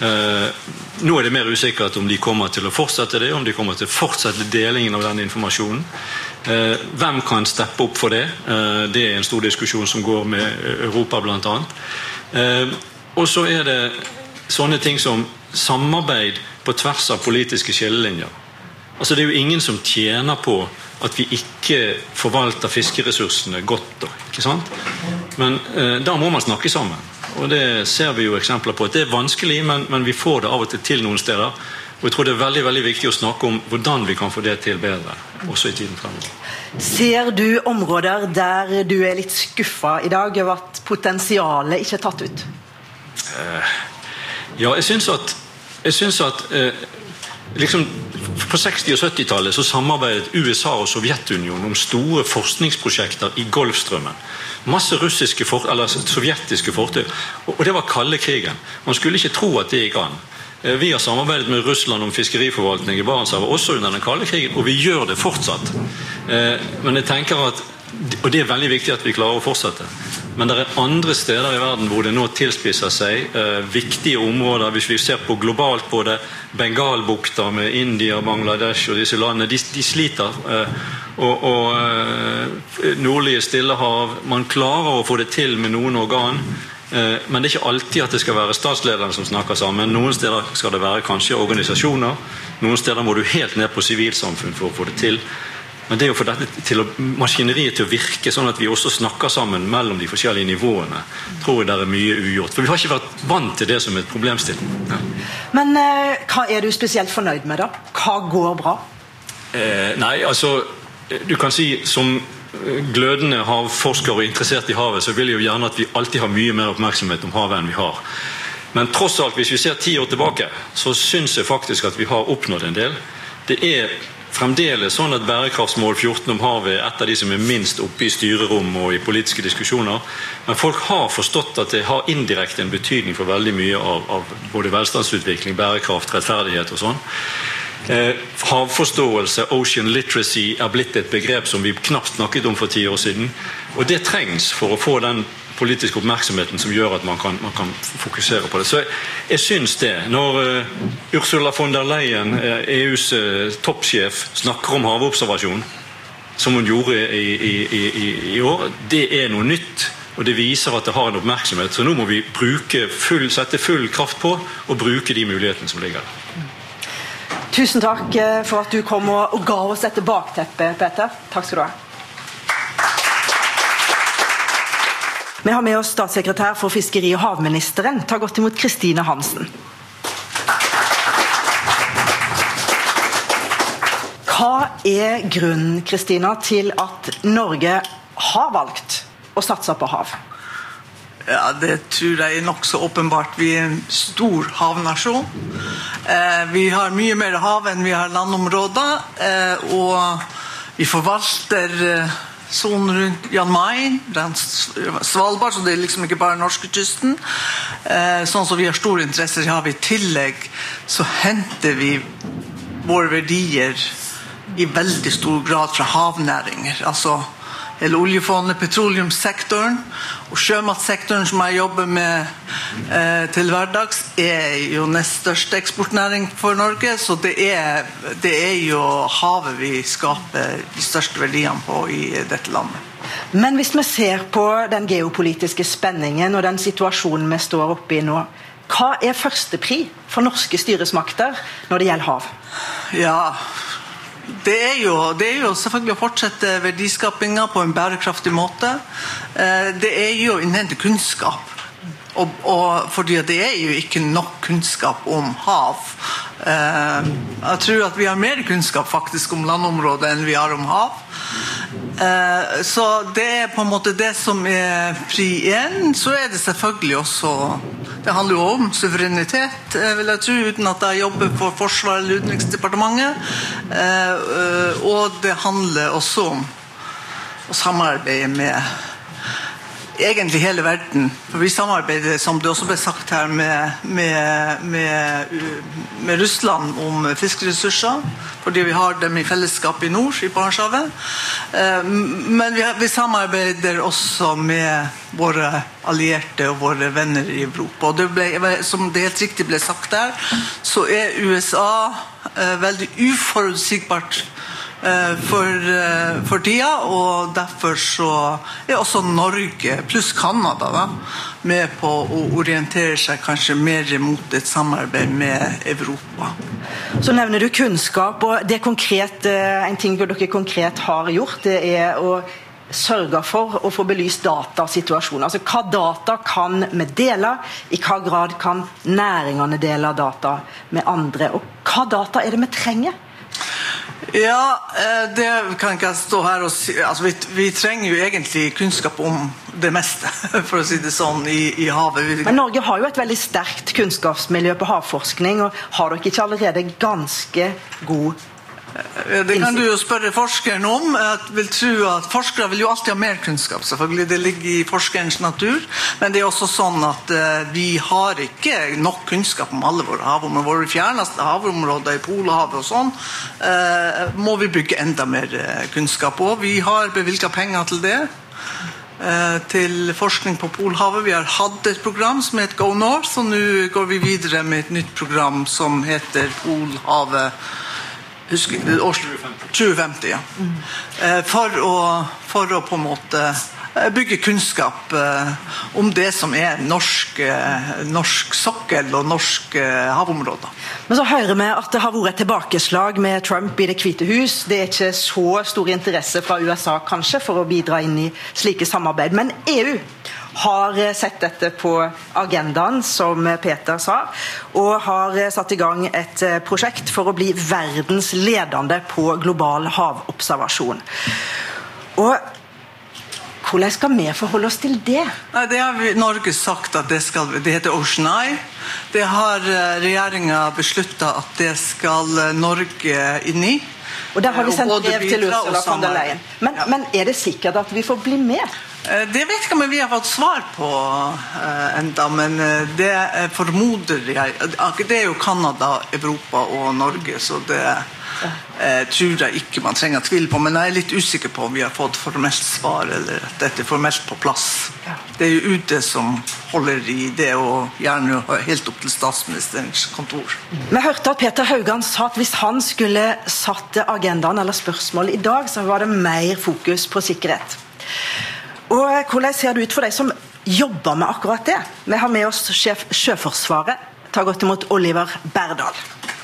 Eh, nå er det mer usikkert om de kommer til å fortsette det, om de kommer til å fortsette delingen av den informasjonen. Eh, hvem kan steppe opp for det? Eh, det er en stor diskusjon som går med Europa blant annet. Eh, og så er det sånne ting som samarbeid på tvers av politiske skillelinjer. Altså det er jo ingen som tjener på at vi ikke forvalter fiskeressursene godt da, ikke sant? Men eh, da må man snakke sammen. Og det ser vi jo eksempler på. Det er vanskelig, men, men vi får det av og til til noen steder. Og jeg tror det er veldig, veldig viktig å snakke om hvordan vi kan få det til bedre, også i tiden fremover. Ser du områder der du er litt skuffet i dag over at potensialet ikke er tatt ut? Eh, ja, jeg synes at, jeg synes at eh, liksom på seksti- og syttitallet så samarbeidet U S A og Sovjetunionen om store forskningsprosjekter i Golfstrømmen. Masse russiske for, eller sovjetiske fortøy, og det var kalde krigen. Man skulle ikke tro at det gikk an. Vi har samarbeidet med Russland om fiskeriforvaltning i Barentshavet også under den kalde krigen, og vi gjør det fortsatt. Men jeg tenker at, og det er veldig viktig at vi klarer å fortsette, men det er andre steder i verden hvor det nå tilspisser seg eh, viktige områder. Hvis vi ser på globalt, både Bengalbukta med India, Bangladesh og disse landene, de, de sliter. Eh, og og eh, nordlige Stillehav, man klarer å få det til med noen organ, eh, men det er ikke alltid at det skal være statslederne som snakker sammen. Noen steder skal det være kanskje organisasjoner, noen steder må du helt ned på sivilsamfunn for å få det til. Men det er jo for dette til å, maskineriet til å virke sånn at vi også snakker sammen mellom de forskjellige nivåene, tror jeg det er mye ugjort. For vi har ikke vært vant til det som et problemstilling. Ja. Men eh, hva er du spesielt fornøyd med da? Hva går bra? Eh, nei, altså, du kan si som glødende havforsker og interessert i havet, så vil jeg jo gjerne at vi alltid har mye mer oppmerksomhet om havet enn vi har. Men tross alt, hvis vi ser ti år tilbake, så synes jeg faktisk at vi har oppnådd en del. Det er fremdeles sånn at bærekraftsmål fjorten om havet er et av de som er minst oppe i styrerom og i politiske diskusjoner. Men folk har forstått at det har indirekte en betydning for veldig mye av, av både velstandsutvikling, bærekraft, rettferdighet og sånn. Eh, havforståelse, ocean literacy, er blitt et begrep som vi knapt snakket om for ti år siden. Og det trengs for å få den politiske oppmerksomheten som gjør at man kan, man kan fokusere på det. Så jeg, jeg synes det. Når uh, Ursula von der Leyen, uh, E U's uh, toppsjef, snakker om havobservasjon, som hun gjorde i, i, i, i år, det er noe nytt, og det viser at det har en oppmerksomhet. Så nå må vi bruke full, sette full kraft på og bruke de mulighetene som ligger der. Tusen takk for at du kom og, og ga oss dette bakteppet, Peter. Takk skal du ha. Vi har med oss statssekretær for fiskeri- og havministeren. Ta godt imot Kristine Hansen. Hva er grunnen, Kristina, til at Norge har valgt å satse på hav? Ja, det tror jeg er nok så åpenbart. Vi er en stor havnasjon. Eh, vi har mye mer hav enn vi har landområder, eh, og vi forvalter eh, sonen rundt Jan Mayen, Svalbard, så det er liksom ikke bare norskekysten. Eh, sånn som vi har store interesser i havet. I tillegg så henter vi våre verdier i veldig stor grad fra havnæringer. Altså hele oljefondet, petroleumssektoren og sjømatsektoren som jeg jobber med eh, til hverdags er jo nest største eksportnæring for Norge, så det er, det er jo havet vi skaper de største verdiene på i dette landet. Men hvis vi ser på den geopolitiske spenningen og den situasjonen vi står oppe i nå, hva er førstepri for norske styresmakter når det gjelder hav? Ja, Det er, jo, det er jo selvfølgelig å fortsette verdiskapingen på en bærekraftig måte. Det er jo å innhente kunnskap. Og, og fordi det er jo ikke nok kunnskap om hav. Jeg tror at vi har mer kunnskap faktisk om landområdet enn vi har om hav. Så det er på en måte det som er pri én. Så er det selvfølgelig også, det handler jo om suverenitet, vil jeg tro, uten at jeg jobber for Forsvaret eller Utenriksdepartementet. Og det handler også om å samarbeide med egentlig hele verden. For vi samarbeider, som det også ble sagt her, med, med, med, med Russland om fiskeressurser, fordi vi har dem i fellesskap i nord, i Barentshavet. Men vi, vi samarbeider også med våre allierte og våre venner i Europa. Og det ble, som det helt riktig ble sagt der, så er U S A eh, veldig uforutsigbart For, for tida, og derfor så er også Norge pluss Kanada da, med på å orientere seg kanskje mer mot et samarbeid med Europa. Så nevner du kunnskap, og det konkret, en ting dere konkret har gjort, det er å sørge for å få belyst datasituasjonen. Altså hva data kan vi dele, i hva grad kan næringene dele data med andre, og hva data er det vi trenger? Ja, det kan ikke jeg stå her og si. Altså, vi, vi trenger jo egentlig kunnskap om det meste, for å si det sånn, i, i havet. Men Norge har jo et veldig sterkt kunnskapsmiljø på havforskning, og har dere ikke allerede ganske god Det kan du jo spørre forskeren om. Jeg vil tro at forskere vil jo alltid ha mer kunnskap, selvfølgelig. Det ligger i forskerens natur. Men det er også sånn at uh, vi har ikke nok kunnskap om alle våre havområder. Våre fjerneste havområder i Polhavet og sånn, uh, må vi bygge enda mer uh, kunnskap på. Vi har bevilget penger til det. Uh, til forskning på Polhavet. Vi har hatt et program som heter Go North, og nå går vi videre med et nytt program som heter Polhavet Husker, tjue femti, ja. Mm. For, å, for å på en måte bygge kunnskap om det som er norsk, norsk sokkel og norsk havområder. Men så hører vi at det har vært et tilbakeslag med Trump i Det hvite hus. Det er ikke så stor interesse fra U S A kanskje for å bidra inn i slike samarbeid. Men E U har sett dette på agendaen, som Peter sa, og har satt i gang et prosjekt for å bli verdens ledende på global havobservasjon. Og hvordan skal vi forholde oss til det? Nei, det har vi, Norge sagt at det skal, det heter Ocean Eye. Det har regjeringen besluttet at det skal Norge inn i. Og der har vi sendt brev til Ursula von der Leyen. Men, ja. men er det sikkert at vi får bli med? Det vet ikke om vi har fått svar på uh, enda, men det formoder jeg. Det er jo Kanada, Europa og Norge, så det uh, tror jeg ikke man trenger tvil på. Men jeg er litt usikker på om vi har fått formelt svar, eller at dette er formelt på plass. Det er jo U D som holder i det, og gjerne helt opp til statsministerens kontor. Vi hørte at Peter Haugan sa at hvis han skulle satt agendaen eller spørsmål i dag, så var det mer fokus på sikkerhet. Og hvordan ser det ut for deg som jobber med akkurat det? Vi har med oss sjef Sjøforsvaret. Ta godt imot Oliver Berdal.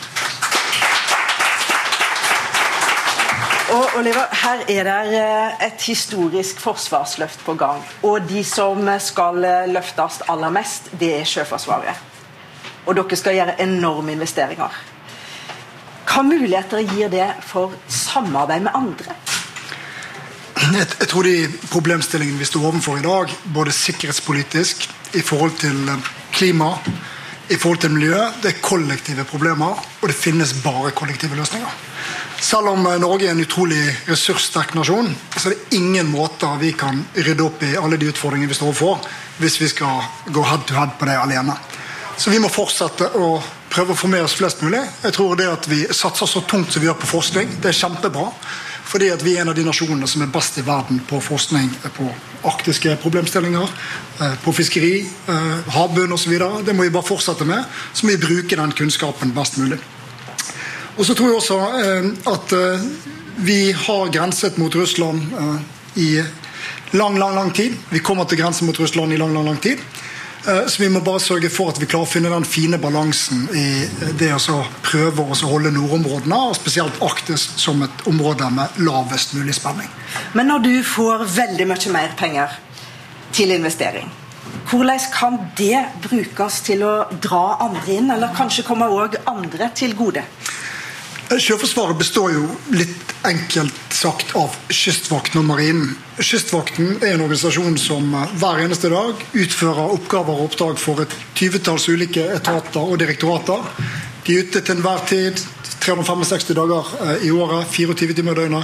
Og Oliver, her er det et historisk forsvarsløft på gang. Og de som skal løftes aller mest, det er Sjøforsvaret. Og dere skal gjøre enorme investeringer. Hva muligheter gir det for samarbeid med andre? Jeg, jeg tror de problemstillingene vi står overfor i dag, både sikkerhetspolitisk, i forhold til klima, i forhold til miljø, det er kollektive problemer, og det finnes bare kollektive løsninger. Selv om Norge er en utrolig ressurssterk nasjon, så er det ingen måter vi kan rydde opp i alle de utfordringene vi står overfor, hvis vi skal gå head to head på det alene. Så vi må fortsette å prøve å få med oss flest mulig. Jeg tror det at vi satser så tungt som vi gjør på forskning, det er kjempebra. Fordi at vi er en av de nasjonene som er best i verden på forskning på arktiske problemstillinger, på fiskeri, havbunn og så videre. Det må vi bare fortsette med, så må vi bruke den kunnskapen best mulig. Og så tror jeg også at vi har grenset mot Russland i lang, lang, lang tid. Vi kommer til grensen mot Russland i lang, lang, lang tid. Så vi må bare sørge for at vi klarer å finne den fine balansen i det å prøve å holde nordområdene, og spesielt Arktis som et område med lavest mulig spenning. Men når du får veldig mye mer penger til investering, hvordan kan det brukes til å dra andre inn, eller kanskje komme også andre til gode? Sjøforsvaret består jo litt enkelt sagt av Kystvakten og Marinen. Kystvakten er en organisasjon som hver eneste dag utfører oppgaver og oppdrag for et tyvetalls ulike etater og direktorater. De er ute til enhver tid, tre hundre og sekstifem dager i året, tjuefire timer i døgnet,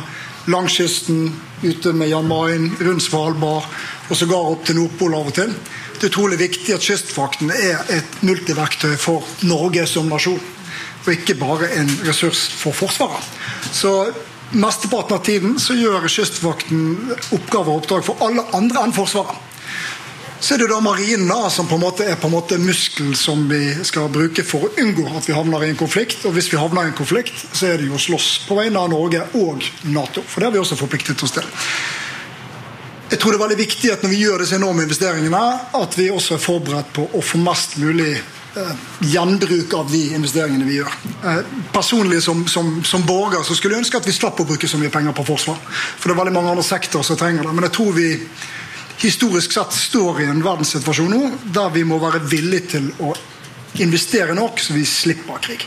langs kysten, ute med Jan Mayen, rundt Svalbard, og så går opp til Nordpol av og til. Det er utrolig viktig at kystvakten er et multiverktøy for Norge som nasjon, og ikke bare en ressurs for forsvaret. Så mesteparten av tiden så gjør kystvakten oppgaver og oppdrag for alle andre enn forsvaret. Så er det da marinen da, som på en måte er på en måte muskel som vi skal bruke for å unngå at vi havner i en konflikt. Og hvis vi havner i en konflikt, så er det jo å slåss på vegne av Norge og NATO. For det har vi også forpliktet oss til. Jeg tror det er veldig viktig at når vi gjør disse enorme investeringene, at vi også er forberedt på å få mest mulig eh, gjenbruk av de investeringene vi gjør. Eh, personlig som, som, som borger så skulle jeg ønske at vi slapp å bruke så mye penger på forsvar. For det er veldig mange andre sektorer som trenger det. Men jeg tror vi historisk sett står i en verdenssituasjon nå der vi må være villige til å investere nok så vi slipper krig.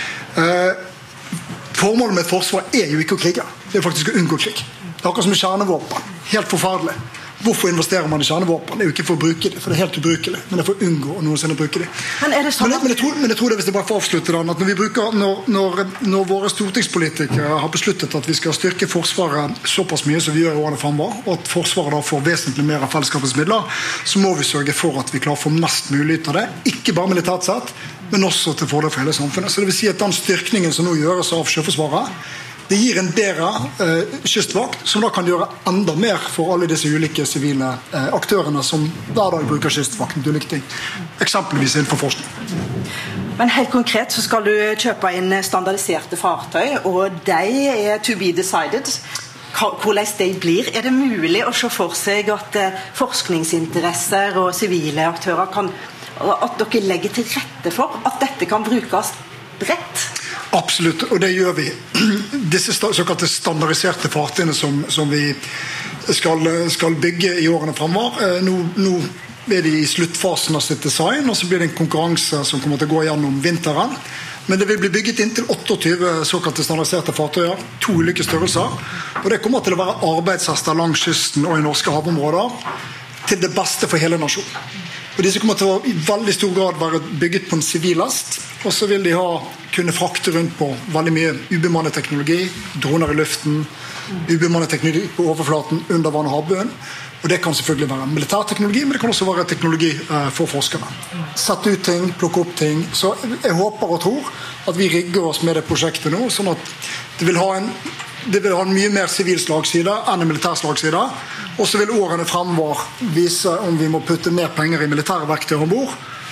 Eh, formålet med et forsvar er jo ikke å krige, det er faktisk å unngå krig. Det er akkurat som med kjernevåpen, helt forferdelig. Hvorfor investerer man i kjernevåpen? Det er jo ikke for å bruke det, for det er helt ubrukelig, men det er for å unngå å noensinne bruke det. Men, er det sånn at... men, jeg, men, jeg tror, men jeg tror det, hvis jeg bare får avslutte den, at når, vi bruker, når, når, når våre stortingspolitikere har besluttet at vi skal styrke forsvaret såpass mye som vi gjør i årene fremover, og at forsvaret da får vesentlig mer av fellesskapets midler, så må vi sørge for at vi klarer å få mest mulig ut av det, ikke bare militært sett, men også til fordel for hele samfunnet. Så det vil si at den styrkningen som nå gjøres av Sjøforsvaret, det gir en bedre eh, kystvakt, som da kan gjøre enda mer for alle disse ulike sivile eh, aktørene som hver dag bruker kystvakten til ulike ting. Eksempelvis innenfor forskning. Men helt konkret så skal du kjøpe inn standardiserte fartøy, og de er to be decided. Hvordan de blir? Er det mulig å se for seg at eh, forskningsinteresser og sivile aktører kan, at dere legger til rette for at dette kan brukes bredt? Absolutt, og det gjør vi. Disse såkalte standardiserte fartøyene som, som vi skal, skal bygge i årene fremover, nå, nå er de i sluttfasen av sitt design, og så blir det en konkurranse som kommer til å gå gjennom vinteren. Men det vil bli bygget inn til tjueåtte såkalte standardiserte fartøyer, to ulike størrelser, og det kommer til å være arbeidshester langs kysten og i norske havområder til det beste for hele nasjonen. Og disse kommer til å i veldig stor grad være bygget på en sivil last, og så vil de ha, kunne frakte rundt på veldig mye ubemannet teknologi, droner i luften, ubemannet teknologi på overflaten, under vann og havbunnen. Og det kan selvfølgelig være militær teknologi, men det kan også være teknologi eh, for forskere. Sette ut ting, plukke opp ting. Så jeg håper og tror at vi rigger oss med det prosjektet nå, sånn at det vil ha en Det vil ha en mye mer sivil slagside enn en militær slagside. Og så vil årene fremover vise om vi må putte mer penger i militære verktøy ombord,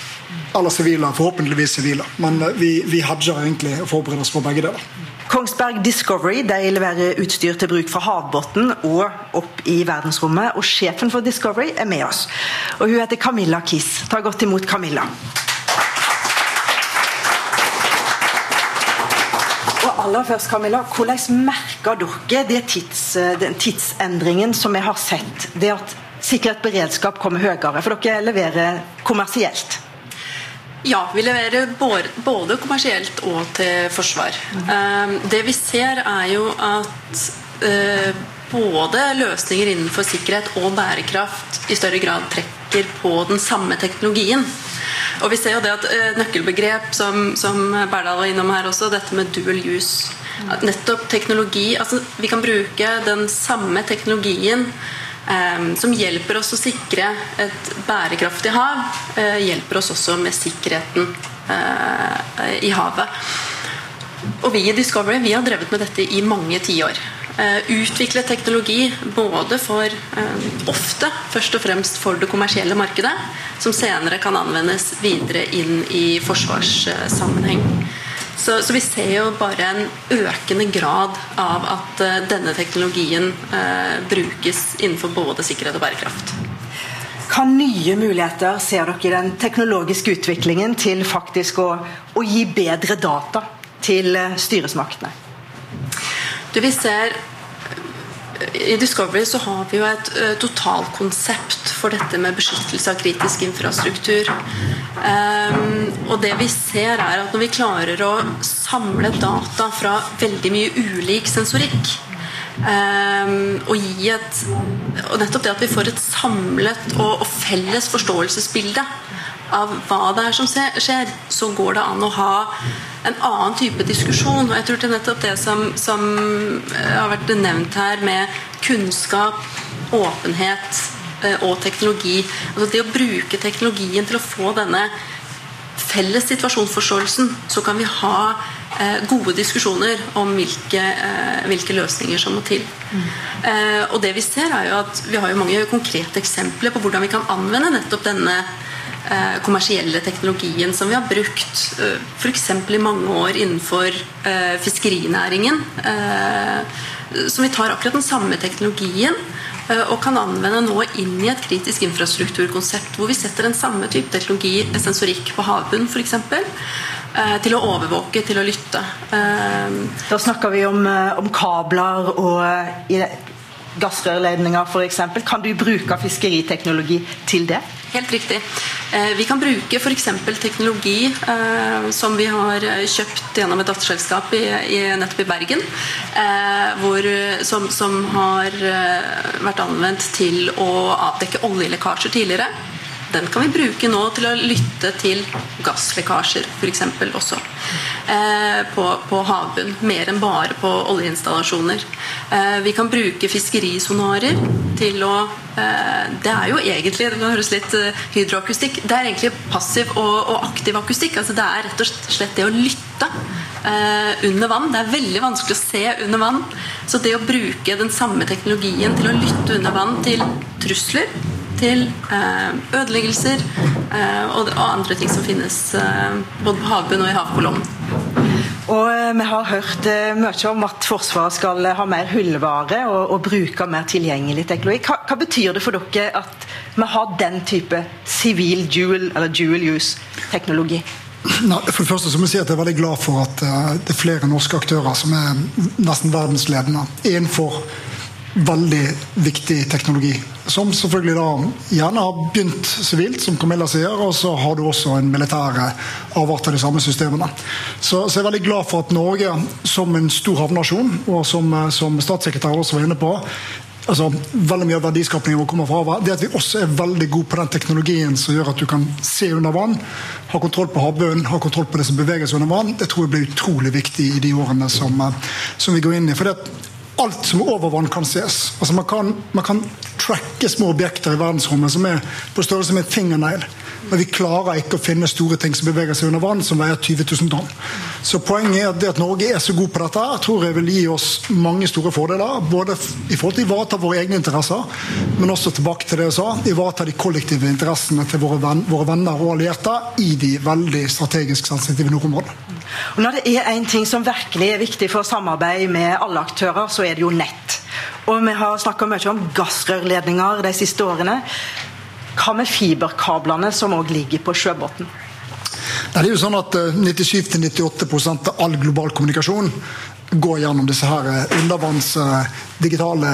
eller sivile, forhåpentligvis sivile. Men vi, vi hedger egentlig og forbereder oss på begge deler. Kongsberg Discovery de leverer utstyr til bruk fra havbotten og opp i verdensrommet, og sjefen for Discovery er med oss. Og hun heter Camilla Kiss. Ta godt imot Camilla. Og aller først, Camilla, hvordan merker dere det tids, den tidsendringen som vi har sett, det at sikkerhetsberedskap kommer høyere, for dere leverer kommersielt? Ja, vi leverer både kommersielt og til forsvar. Det vi ser er jo at både løsninger innenfor sikkerhet og bærekraft i større grad trekker på den samme teknologien. Og vi ser jo det at eh, nøkkelbegrep som, som Berdal var innom her også, dette med dual use, at nettopp teknologi, altså vi kan bruke den samme teknologien eh, som hjelper oss å sikre et bærekraftig hav, eh, hjelper oss også med sikkerheten eh, i havet. Og vi i Discovery, vi har drevet med dette i mange tiår. Uh, utvikle teknologi både for uh, ofte, først og fremst for det kommersielle markedet, som senere kan anvendes videre inn i forsvarssammenheng. Så, så vi ser jo bare en økende grad av at uh, denne teknologien uh, brukes innenfor både sikkerhet og bærekraft. Hva nye muligheter ser dere i den teknologiske utviklingen til faktisk å, å gi bedre data til uh, styresmaktene? Du, vi ser i Discovery så har vi jo et uh, totalkonsept for dette med beskyttelse av kritisk infrastruktur. Um, og det vi ser er at når vi klarer å samle data fra veldig mye ulik sensorikk, um, og gi et og nettopp det at vi får et samlet og, og felles forståelsesbilde av hva det er som skjer, så går det an å ha en annen type diskusjon. Og jeg tror til nettopp det som, som har vært nevnt her med kunnskap, åpenhet og teknologi. Altså det å bruke teknologien til å få denne felles situasjonsforståelsen, så kan vi ha eh, gode diskusjoner om hvilke, eh, hvilke løsninger som må til. Mm. Eh, og det vi ser er jo at vi har jo mange konkrete eksempler på hvordan vi kan anvende nettopp denne eh, kommersielle teknologien som vi har brukt eh, for eksempel i mange år innenfor eh, fiskerinæringen, eh, som vi tar akkurat den samme teknologien og kan anvende nå inn i et kritisk infrastrukturkonsept hvor vi setter den samme type teknologi, sensorikk på havbunn for eksempel, til å overvåke, til å lytte. Da snakker vi om, om kabler og gassrørledninger for eksempel. Kan du bruke fiskeriteknologi til det? Helt riktig. Vi kan bruke for eksempel teknologi eh, som vi har kjøpt gjennom et datterselskap i, i, nettopp i Bergen, eh, hvor, som, som har vært anvendt til å avdekke oljelekkasjer tidligere. Den kan vi bruke nå til å lytte til gasslekkasjer for eksempel også eh, på, på havbunn, mer enn bare på oljeinstallasjoner. Eh, vi kan bruke fiskerisonarer til å eh, det er jo egentlig, det kan høres litt uh, hydroakustikk, det er egentlig passiv og, og aktiv akustikk, altså det er rett og slett det å lytte eh, under vann. Det er veldig vanskelig å se under vann, så det å bruke den samme teknologien til å lytte under vann til trusler, til ødeleggelser og andre ting som finnes både på havbunn og i havkolonnen. Og vi har hørt mye om at Forsvaret skal ha mer hyllevare og, og bruke mer tilgjengelig teknologi. Hva, hva betyr det for dere at vi har den type sivil dual, eller dual use teknologi? Nei, for det første så må jeg si at jeg er veldig glad for at det er flere norske aktører som er nesten verdensledende innenfor veldig viktig teknologi, som selvfølgelig da gjerne har begynt sivilt, som Camilla sier, og så har du også en militære avart av de samme systemene. Så, så jeg er veldig glad for at Norge, som en stor havnasjon, og som, som statssekretær også var inne på, altså veldig mye av verdiskapningen vår kommer fra havet, det at vi også er veldig gode på den teknologien som gjør at du kan se under vann, ha kontroll på havbunnen, ha kontroll på det som beveger seg under vann, det tror jeg blir utrolig viktig i de årene som, som vi går inn i, for det at alt som er over vann kan ses. Altså man kan, man kan tracke små objekter i verdensrommet som er på størrelse med et fingernail. Men vi klarer ikke å finne store ting som beveger seg under vann, som veier tjue tusen tonn. Så poenget er at det at Norge er så god på dette, tror jeg vil gi oss mange store fordeler, både i forhold til å ivareta våre egne interesser, men også tilbake til det jeg sa, ivareta de kollektive interessene til våre, venn, våre venner og allierte i de veldig strategisk sensitive nordområdene. Og når det er en ting som virkelig er viktig for samarbeid med alle aktører, så er det jo nett. Og vi har snakket mye om gassrørledninger de siste årene. Hva med fiberkablene som også ligger på sjøbåten? Det er jo sånn at nittisju til nittiåtte prosent av all global kommunikasjon går gjennom disse her undervanns digitale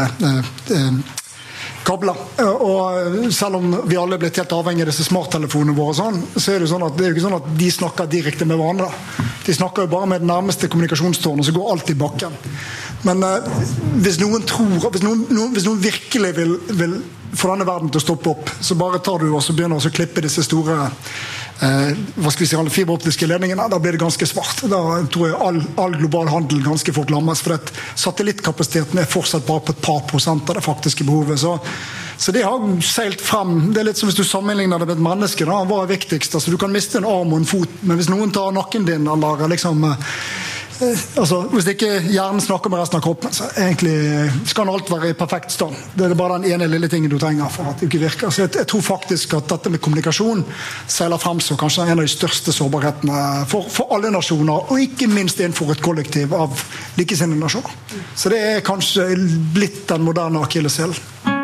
kabler. Og selv om vi alle er blitt helt avhengige av disse smarttelefonene våre, sånn, så er det, sånn at det er jo ikke sånn at de snakker direkte med hverandre. De snakker jo bare med det nærmeste kommunikasjonstårnet, så går alt i bakken. Men eh, hvis noen tror, hvis noen, noen, hvis noen virkelig vil, vil få denne verden til å stoppe opp, så bare tar du og så begynner å klippe disse store eh, hva skal vi si, alle fiberoptiske ledningene, da blir det ganske svart. Da tror jeg all, all global handel ganske fort lammes, for at satellittkapasiteten er fortsatt bare på et par prosent av det faktiske behovet. Så, så det har seilt frem. Det er litt som hvis du sammenligner det med et menneske, da, hva er viktigst? Altså, du kan miste en arm og en fot, men hvis noen tar nakken din, eller liksom Eh, altså, hvis ikke hjernen snakker med resten av kroppen, så egentlig skal alt være i perfekt stand. Det er bare den ene lille tingen du trenger for at det ikke virker. Så jeg, jeg tror faktisk at dette med kommunikasjon seiler frem som kanskje en av de største sårbarhetene for, for alle nasjoner, og ikke minst innenfor et kollektiv av likesinnede nasjoner. Så det er kanskje blitt den moderne akilleshælen.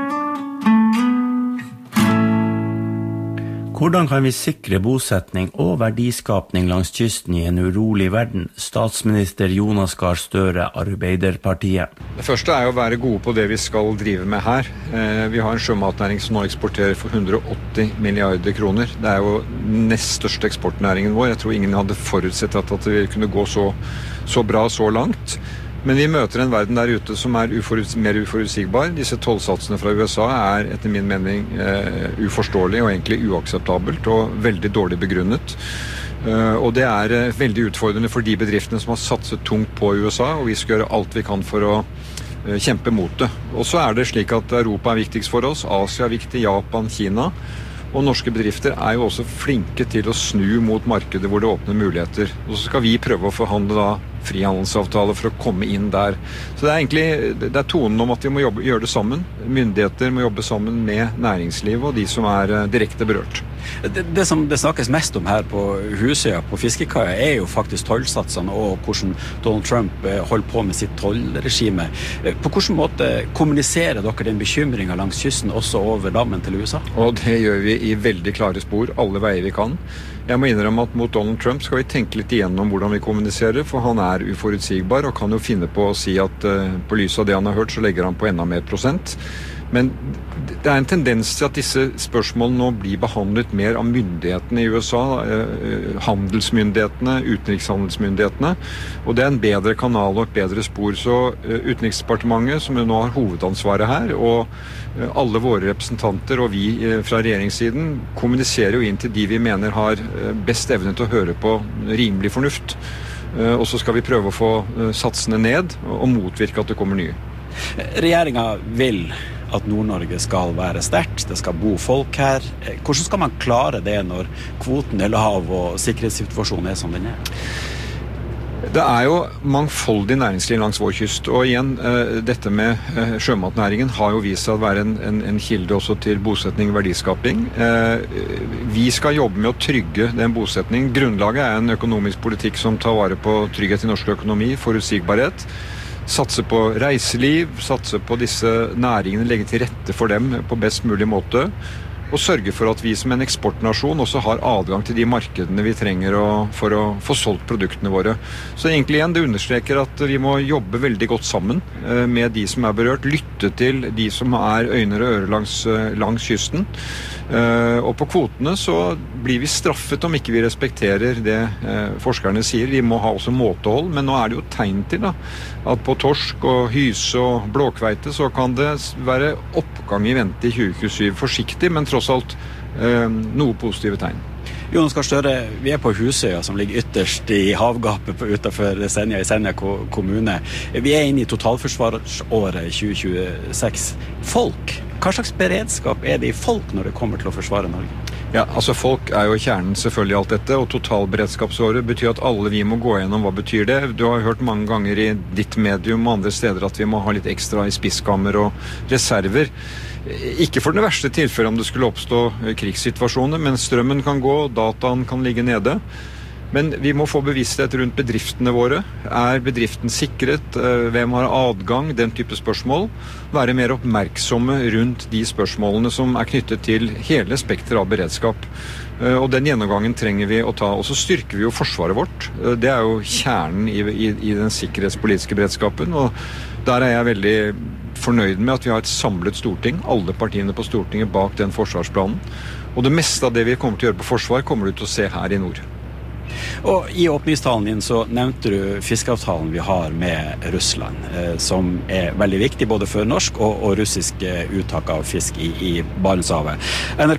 Hvordan kan vi sikre bosetning og verdiskapning langs kysten i en urolig verden? Statsminister Jonas Gahr Støre, Arbeiderpartiet. Det første er jo å være gode på det vi skal drive med her. Vi har en sjømatnæring som nå eksporterer for hundre og åtti milliarder kroner. Det er jo nest største eksportnæringen vår. Jeg tror ingen hadde forutsett at det kunne gå så, så bra så langt. Men vi møter en verden der ute som er uforuts- mer uforutsigbar. Disse tollsatsene fra U S A er etter min mening uh, uforståelig og egentlig uakseptabelt og veldig dårlig begrunnet. Uh, og det er uh, veldig utfordrende for de bedriftene som har satset tungt på U S A, og vi skal gjøre alt vi kan for å uh, kjempe mot det. Og så er det slik at Europa er viktigst for oss, Asia er viktig, Japan, Kina. Og norske bedrifter er jo også flinke til å snu mot markedet hvor det åpner muligheter. Og så skal vi prøve å forhandle da frihandelsavtale for å komme inn der. Så det er egentlig det er tonen om at vi må jobbe, gjøre det sammen. Myndigheter må jobbe sammen med næringslivet og de som er direkte berørt. Det, det som det snakkes mest om her på Husøya, på fiskekaia, er jo faktisk tollsatsene og hvordan Donald Trump holder på med sitt tollregime. På hvilken måte kommuniserer dere den bekymringen langs kysten også over dammen til U S A? Og det gjør vi i veldig klare spor, alle veier vi kan. Jeg må innrømme at mot Donald Trump skal vi tenke litt igjennom hvordan vi kommuniserer, for han er uforutsigbar og kan jo finne på å si at uh, på lys av det han har hørt, så legger han på enda mer prosent. Men det er en tendens til at disse spørsmålene nå blir behandlet mer av myndighetene i U S A, eh, handelsmyndighetene, utenrikshandelsmyndighetene, og det er en bedre kanal og et bedre spor. Så eh, Utenriksdepartementet, som jo nå har hovedansvaret her, og eh, alle våre representanter og vi eh, fra regjeringssiden kommuniserer jo inn til de vi mener har eh, best evne til å høre på rimelig fornuft. Eh, og så skal vi prøve å få eh, satsene ned og motvirke at det kommer nye. Regjeringen vil at Nord-Norge skal være sterkt, det skal bo folk her. Hvordan skal man klare det når kvoten er lav og sikkerhetssituasjonen er som den er? Det er jo mangfoldig næringsliv langs vår kyst, og igjen, dette med sjømatnæringen har jo vist seg å være en, en, en kilde også til bosetning og verdiskaping. Vi skal jobbe med å trygge den bosetning. Grunnlaget er en økonomisk politikk som tar vare på trygghet i norsk økonomi, forutsigbarhet. Satse på reiseliv, satse på disse næringene, legge til rette for dem på best mulig måte, og sørge for at vi som en eksportnasjon også har adgang til de markedene vi trenger å, for å få solgt produktene våre. Så egentlig igjen, det understreker at vi må jobbe veldig godt sammen eh, med de som er berørt, lytte til de som er øyne og ører langs, langs kysten. Uh, og på kvotene så blir vi straffet om ikke vi respekterer det uh, forskerne sier. Vi må ha også måtehold, men nå er det jo tegn til da, at på torsk og hyse og blåkveite så kan det være oppgang i vente i tjue tjuesju. Forsiktig, men tross alt uh, noe positive tegn. Jonas Gahr Støre, vi er på Husøya som ligger ytterst i havgapet utenfor Senja i Senja kommune. Vi er inne i totalforsvarsåret tjue tjueseks. Folk, hva slags beredskap er det i folk når det kommer til å forsvare Norge? Ja, altså folk er jo kjernen selvfølgelig i alt dette, og totalberedskapsåret betyr at alle vi må gå gjennom hva betyr det. Du har hørt mange ganger i ditt medium og andre steder at vi må ha litt ekstra i spisskammer og reserver. Ikke for den verste tilfellet om det skulle oppstå krigssituasjoner, men strømmen kan gå, dataen kan ligge nede. Men vi må få bevissthet rundt bedriftene våre. Er bedriften sikret? Hvem har adgang? Den type spørsmål. Være mer oppmerksomme rundt de spørsmålene som er knyttet til hele spektret av beredskap. Og den gjennomgangen trenger vi å ta. Og så styrker vi jo forsvaret vårt. Det er jo kjernen i, i, i den sikkerhetspolitiske beredskapen. Og der er jeg veldig fornøyd med at vi har et samlet storting, alle partiene på Stortinget bak den forsvarsplanen. Og det meste av det vi kommer til å gjøre på forsvar, kommer du til å se her i nord. Og i åpningstalen din så nevnte du fiskeavtalen vi har med Russland, eh, som er veldig viktig både for norsk og, og russisk uttak av fisk i, i Barentshavet.